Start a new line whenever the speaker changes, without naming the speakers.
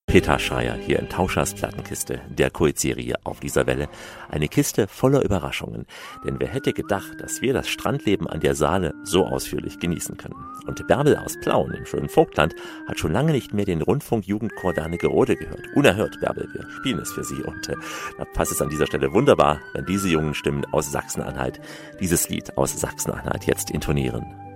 Peter Schreier hier in Tauschers Plattenkiste, der Kultserie auf dieser Welle. Eine Kiste voller Überraschungen. Denn wer hätte gedacht, dass wir das Strandleben an der Saale so ausführlich genießen können. Und Bärbel aus Plauen im schönen Vogtland hat schon lange nicht mehr den Rundfunk-Jugendchor Wernigerode gehört. Unerhört, Bärbel, wir spielen es für Sie. Und da passt es an dieser Stelle wunderbar, wenn diese jungen Stimmen aus Sachsen-Anhalt dieses Lied aus Sachsen-Anhalt jetzt intonieren.